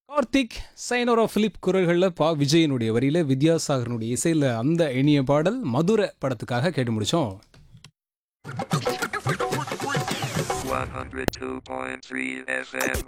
Karthik, sayonara Philip குரல்களில் விஜயனுடைய வரியில வித்யாசாகரனுடைய இசையில் அந்த இனிய பாடல் மதுரை படத்துக்காக கேட்டு முடிச்சோம். 102.3 FM.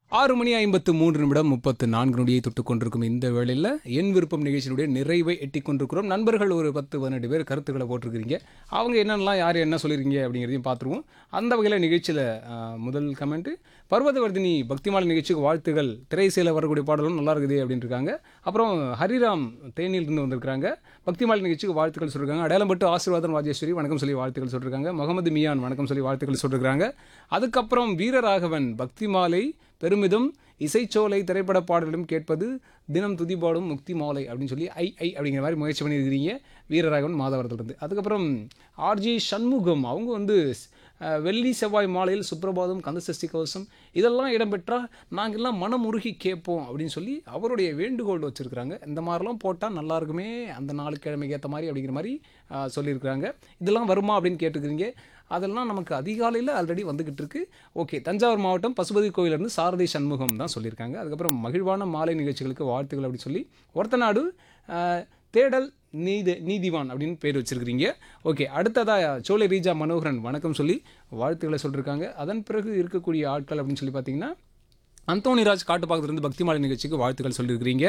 6:53 நொடியை தொட்டுக் கொண்டிருக்கும் இந்த வேளையில் என் விருப்பம் நிகழ்ச்சியினுடைய நிறைவை எட்டிக் கொண்டிருக்கிறோம். நண்பர்கள் ஒரு 10-12 பேர் கருத்துக்களை போட்டிருக்கிறீங்க. அவங்க என்னென்னலாம் யார் என்ன சொல்லியிருக்கீங்க அப்படிங்கிறதையும் பார்த்துருவோம். அந்த வகையில் நிகழ்ச்சியில் முதல் கமெண்ட்டு, பர்வதவர்தினி பக்திமாலை நிகழ்ச்சிக்கு வாழ்த்துகள், திரைசையில் வரக்கூடிய பாடலும் நல்லா இருக்குது அப்படின்னு இருக்காங்க. அப்புறம் ஹரிராம் தேனியிலிருந்து வந்திருக்காங்க, பக்திமாலை நிகழ்ச்சிக்கு வாழ்த்துக்கள் சொல்லியிருக்காங்க. அடையாளம்பட்டு ஆசீர்வாதம் ராஜேஸ்வரி வணக்கம் சொல்லி வாழ்த்துக்கள் சொல்லியிருக்காங்க. முகமது மியான் வணக்கம் சொல்லி வாழ்த்துக்கள் சொல்லியிருக்காங்க. அதுக்கப்புறம் வீரராகவன் பக்திமாலை பெருமிதம் இசைச்சோலை திரைப்பட பாடலும் கேட்பது தினம் துதிபாடும் முக்தி மாலை அப்படின்னு சொல்லி அப்படிங்கிற மாதிரி முயற்சி பண்ணியிருக்கிறீங்க வீரராகவன் மாதவரத்துலேருந்து. அதுக்கப்புறம் ஆர்ஜி சண்முகம் அவங்க வந்து வெள்ளி செவ்வாய் மாலையில் சுப்ரபாதம் கந்தசஷ்டி கவசம் இதெல்லாம் இடம்பெற்றால் நாங்கள்லாம் மனமுருகி கேட்போம் அப்படின்னு சொல்லி அவருடைய வேண்டுகோள் வச்சுருக்கிறாங்க. இந்த மாதிரிலாம் போட்டால் நல்லா இருக்குமே அந்த நாளுக்கிழமைக்கு ஏற்ற மாதிரி அப்படிங்கிற மாதிரி சொல்லியிருக்கிறாங்க. இதெல்லாம் வருமா அப்படின்னு கேட்டுக்கிறீங்க. அதெல்லாம் நமக்கு அதிகாலையில் ஆல்ரெடி வந்துக்கிட்டு இருக்கு. ஓகே, தஞ்சாவூர் மாவட்டம் பசுபதி கோயிலிருந்து சாரதி சண்முகம் தான் சொல்லியிருக்காங்க. அதுக்கப்புறம் மகிழ்வான மாலை நிகழ்ச்சிகளுக்கு வாழ்த்துக்கள் அப்படின்னு சொல்லி ஒருத்தநாடு தேடல் நீதிவான் அப்படின்னு பேர் வச்சுருக்கிறீங்க. ஓகே, அடுத்ததாக சோலை ரீஜா மனோகரன் வணக்கம் சொல்லி வாழ்த்துக்களை சொல்லியிருக்காங்க. அதன் பிறகு இருக்கக்கூடிய ஆட்கள் அப்படின்னு சொல்லி பார்த்தீங்கன்னா அந்தோணிராஜ் காட்டுப்பாக்கத்திலிருந்து பக்திமாலை நிகழ்ச்சிக்கு வாழ்த்துக்கள் சொல்லியிருக்கிறீங்க.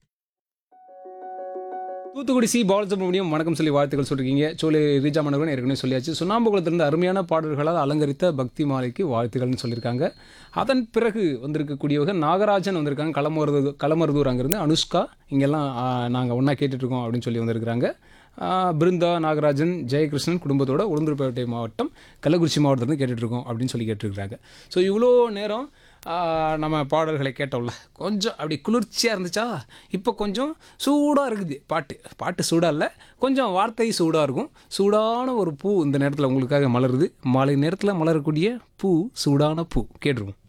தூத்துக்குடி சி பாலசுப்ரமணியம் வணக்கம் சொல்லி வாழ்த்துக்கள் சொல்லியிருக்கீங்க. சோலை ரீஜா மனோகரன் ஏற்கனவே சொல்லியாச்சு. சுண்ணாம்புகுளத்திலிருந்து அருமையான பாடல்களால் அலங்கரித்த பக்தி மாலைக்கு வாழ்த்துக்கள்னு சொல்லியிருக்காங்க. அதன் பிறகு வந்திருக்கக்கூடியவங்க நாகராஜன் வந்திருக்காங்க, களமருதூர் அங்கேருந்து அனுஷ்கா இங்கெல்லாம் நாங்கள் ஒன்றா கேட்டுட்ருக்கோம் அப்படின்னு சொல்லி வந்திருக்கிறாங்க. பிருந்தா, நாகராஜன், ஜெயகிருஷ்ணன் குடும்பத்தோட உளுந்தூர்பேட்டை மாவட்டம் கள்ளக்குறிச்சி மாவட்டத்திலிருந்து கேட்டுட்ருக்கோம் அப்படின்னு சொல்லி கேட்டுருக்குறாங்க. ஸோ இவ்வளோ நேரம் நம்ம பாடல்களை கேட்டோம்ல, கொஞ்சம் அப்படி குளிர்ச்சியாக இருந்துச்சா? இப்போ கொஞ்சம் சூடாக இருக்குது. பாட்டு சூடாக இல்லை, கொஞ்சம் வார்த்தை சூடாக இருக்கும். சூடான ஒரு பூ இந்த நேரத்தில் உங்களுக்காக மலருது. மாலை நேரத்தில் மலரக்கூடிய பூ, சூடான பூ கேட்டுருவோம்.